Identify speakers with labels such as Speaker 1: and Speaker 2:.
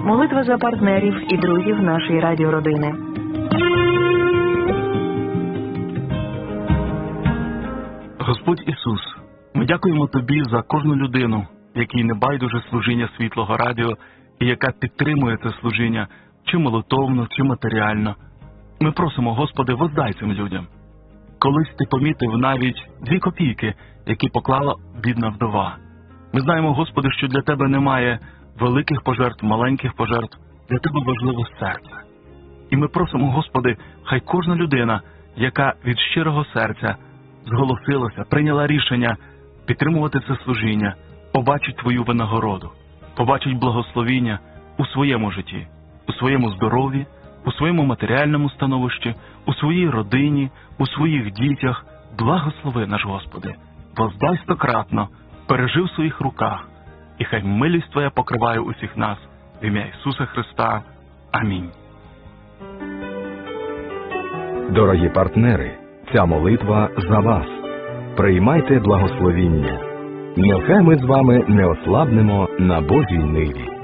Speaker 1: Молитва за партнерів і друзів нашої радіородини.
Speaker 2: Господь Ісус, ми дякуємо Тобі за кожну людину, якій не байдуже служіння Світлого Радіо і яка підтримує це служіння чи молитовно, чи матеріально. Ми просимо, Господи, воздай цим людям. Колись Ти помітив навіть 2 копійки, які поклала бідна вдова. Ми знаємо, Господи, що для Тебе немає великих пожертв, маленьких пожертв, для Тебе важливо серце. І ми просимо, Господи, хай кожна людина, яка від щирого серця зголосилася, прийняла рішення підтримувати це служіння, побачить Твою винагороду, побачить благословіння у своєму житті, у своєму здоров'ї, у своєму матеріальному становищі, у своїй родині, у своїх дітях. Благослови наш Господи, воздай стократно, бережи в своїх руках, і хай милість Твоя покриває усіх нас. В ім'я Ісуса Христа. Амінь.
Speaker 3: Дорогі партнери, ця молитва за вас. Приймайте благословіння. Нехай ми з вами не ослабнемо на Божій ниві.